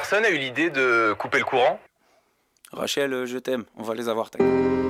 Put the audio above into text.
personne a eu l'idée de couper le courant? Rachel, je t'aime, on va les avoir, t'inquiète.